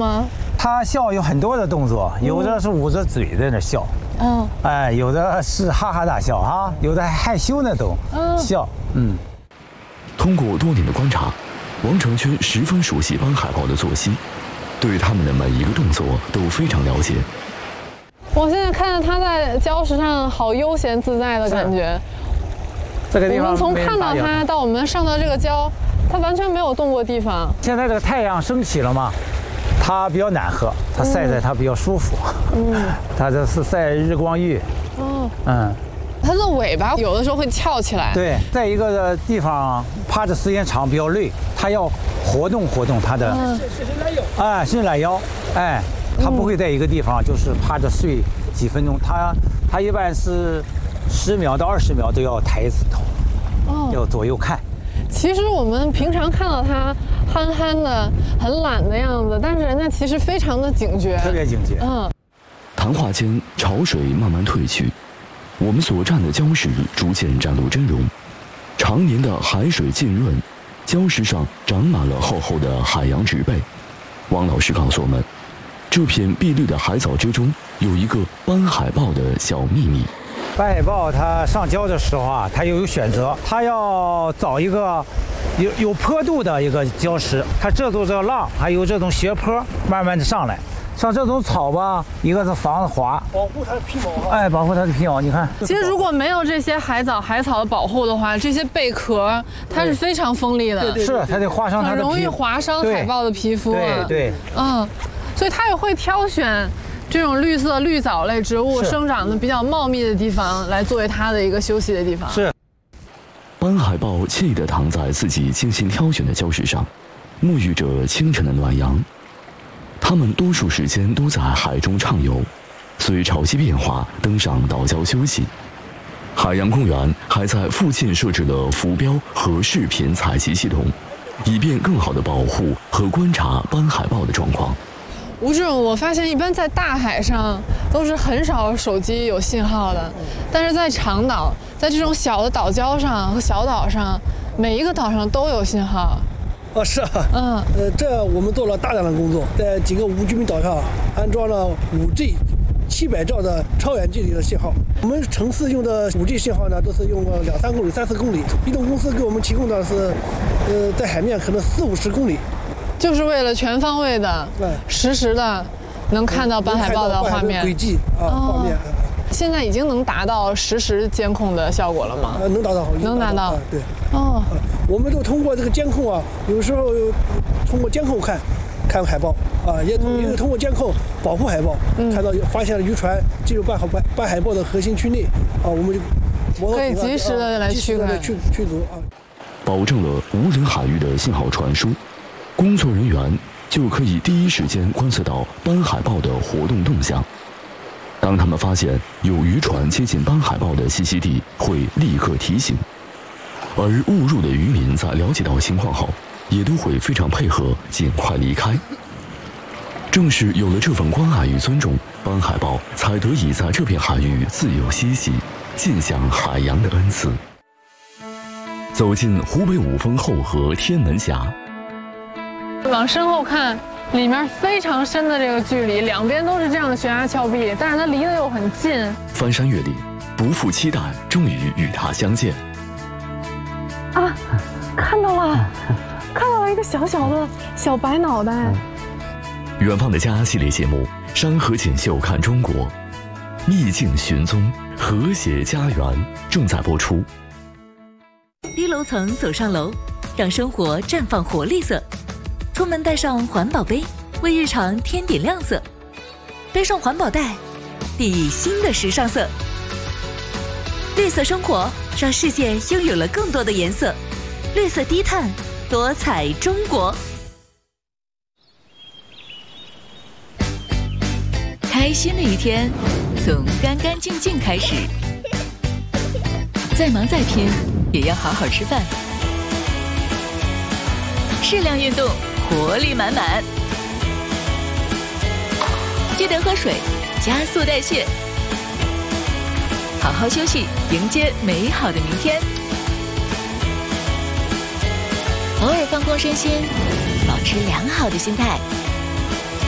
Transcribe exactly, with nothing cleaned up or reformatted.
吗？ 它笑有很多的动作，有的是捂着嘴在那笑，嗯，哎，有的是哈哈大笑哈，有的还害羞那种笑，嗯。 通过多年的观察，王成军十分熟悉斑海豹的作息，对它们的每一个动作都非常了解。 我现在看着它在礁石上好悠闲自在的感觉。 这个地方， 我们从看到它到我们上到这个礁，它完全没有动过地方。 现在这个太阳升起了嘛，它比较暖和，它晒晒它比较舒服。嗯，它这是晒日光浴。哦，嗯， 它的尾巴有的时候会翘起来。 对，在一个地方趴着时间长比较累，它要活动活动它的，伸伸懒腰。哎，伸懒腰，哎，它不会在一个地方就是趴着睡几分钟，它它一般是十秒到二十秒都要抬一次头，哦，要左右看。 其实我们平常看到它憨憨的、很懒的样子，但是人家其实非常的警觉， 特别警觉。 嗯。 谈话间，潮水慢慢退去，我们所站的礁石逐渐展露真容。常年的海水浸润，礁石上长满了厚厚的海洋植被。王老师告诉我们，这片碧绿的海藻之中有一个斑海豹的小秘密。 斑海豹它上礁的时候啊，它有选择，它要找一个有有坡度的一个礁石，它这种这个浪还有这种斜坡，慢慢的上来。像这种草吧，一个是防滑， 保护它的皮毛， 哎，保护它的皮毛。你看， 其实如果没有这些海藻、海草的保护的话，这些贝壳它是非常锋利的， 是它得划伤它的皮， 很容易划伤海豹的皮肤。 对对， 嗯，所以它也会挑选这种绿色绿藻类植物生长的比较茂密的地方来作为它的一个休息的地方。 是。 斑海豹惬意地躺在自己精心挑选的礁石上，沐浴着清晨的暖阳。它们多数时间都在海中畅游，随潮汐变化登上岛礁休息。海洋公园还在附近设置了浮标和视频采集系统，以便更好地保护和观察斑海豹的状况。 吴志勇，我发现一般在大海上都是很少手机有信号的，但是在长岛，在这种小的岛礁上和小岛上，每一个岛上都有信号。 哦，是啊，嗯，呃，这我们做了大量的工作，在几个无居民岛上安装了 五 G 七百兆的超远距离的信号。我们城市用的 五 G 信号呢，都是用了两三公里、三四公里。移动公司给我们提供的是，呃，在海面可能四五十公里， 就是为了全方位的、实时的能看到斑海豹的画面、 轨迹啊、哦、画面。 现在已经能达到实时监控的效果了吗？ 呃，能达到， 能达到， 对。 哦， 我们都通过这个监控啊，有时候通过监控看，看海豹啊，也通也通过监控保护海豹，嗯、看到发现了渔船进入斑海斑斑海豹的核心区内啊，我们就可以及时的来驱赶、 驱驱逐啊， 保证了无人海域的信号传输，工作人员就可以第一时间观测到斑海豹的活动动向。当他们发现有渔船接近斑海豹的栖息地，会立刻提醒。而误入的渔民在了解到情况后，也都会非常配合，尽快离开。正是有了这份关爱与尊重，斑海豹才得以在这片海域自由嬉戏，尽享海洋的恩赐。走进湖北五峰后河天门峡， 往身后看，里面非常深的这个距离，两边都是这样的悬崖峭壁，但是它离得又很近。 翻山越岭，不负期待，终于与它相见。 啊，看到了，看到了一个小小的小白脑袋。 远方的家系列节目《山河锦绣看中国》，秘境寻踪，和谐家园正在播出。 低楼层走上楼，让生活绽放活力色。出门带上环保杯，为日常添点亮色。背上环保袋，递新的时尚色。绿色生活，让世界拥有了更多的颜色。绿色低碳，多彩中国。开心的一天，从干干净净开始。再忙再拼，也要好好吃饭。适量运动，活力满满。记得喝水，加速代谢。好好休息，迎接美好的明天。偶尔放空身心，保持良好的心态。